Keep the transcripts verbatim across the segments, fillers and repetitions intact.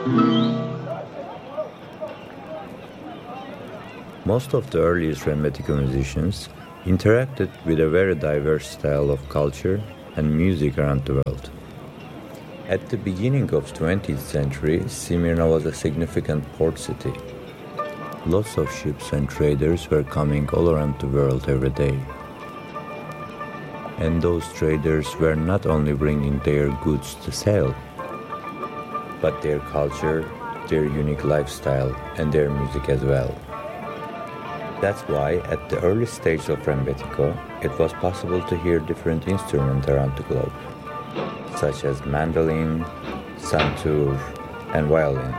Most of the earliest Rembetiko musicians interacted with a very diverse style of culture and music around the world. At the beginning of the twentieth century, Smyrna was a significant port city. Lots of ships and traders were coming all around the world every day. And those traders were not only bringing their goods to sell, but their culture, their unique lifestyle, and their music as well. That's why, at the early stage of Rembetiko, it was possible to hear different instruments around the globe, such as mandolin, santur, and violin.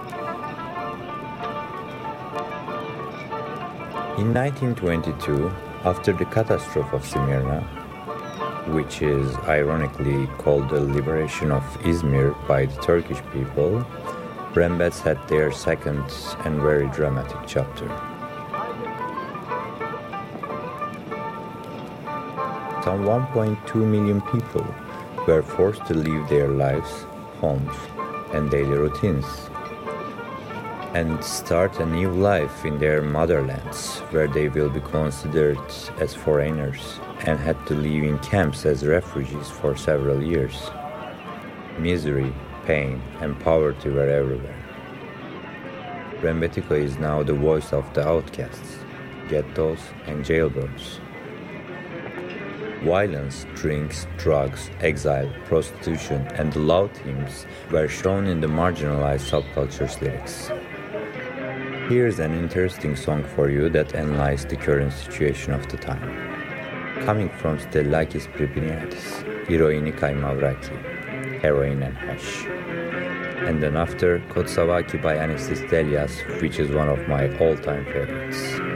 In nineteen twenty-two, after the catastrophe of Smyrna, which is ironically called the liberation of Izmir by the Turkish people, Rembets had their second and very dramatic chapter. Some one point two million people were forced to leave their lives, homes, and daily routines, and start a new life in their motherlands, where they will be considered as foreigners and had to live in camps as refugees for several years. Misery, pain, and poverty were everywhere. Rembetiko is now the voice of the outcasts, ghettos, and jailbirds. Violence, drinks, drugs, exile, prostitution, and love themes were shown in the marginalized subculture's lyrics. Here's an interesting song for you that analyzes the current situation of the time. Coming from Stellakis Pripiniadis, Iroini Kaimavraki, Heroin and Hash. And then after, Kotsavaki by Anasis Delias, which is one of my all-time favorites.